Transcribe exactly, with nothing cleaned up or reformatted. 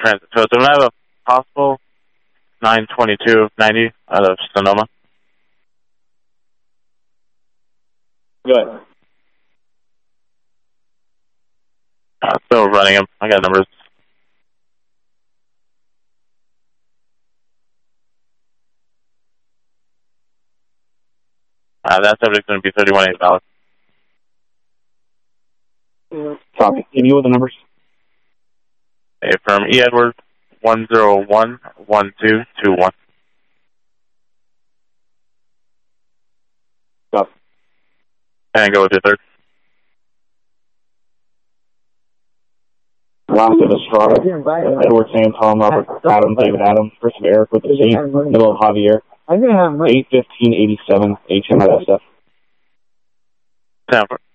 transit. So do I have a possible nine twenty-two ninety out of Sonoma? Good. Uh, still running them. I got numbers. Uh, that subject's going to be thirty-one eight dollars. Copy. Can you with the numbers? A from E. Edwards, one zero one one two two one. Copy. And go with your third. Last of Estrada, Edward, Sam, Tom, Robert, Adam, David, Adam, first of Eric with the C, middle of Javier, eight fifteen eighty-seven, H M S F. Stanford.